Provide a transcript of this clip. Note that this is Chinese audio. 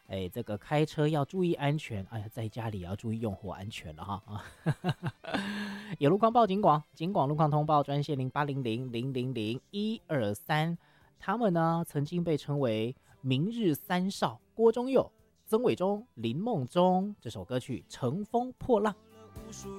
这个开车要注意安全，哎呀，在家里也要注意用火安全了哈啊！有路况报警广，警广路况通报专线0800000123，他们呢曾经被称为明日三少郭忠佑、曾伟忠、林梦中，这首歌曲《乘风破浪》。